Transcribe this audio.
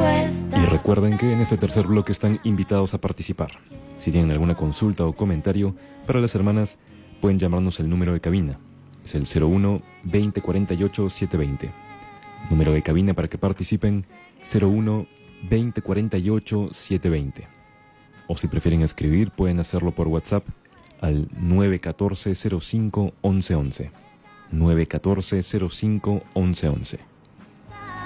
Y recuerden que en este tercer bloque están invitados a participar. Si tienen alguna consulta o comentario para las hermanas, pueden llamarnos el número de cabina. Es el 01 20 48 720. Número de cabina para que participen, 01 20 48 720. O si prefieren escribir, pueden hacerlo por WhatsApp al 914 05 1111. 914 05 1111.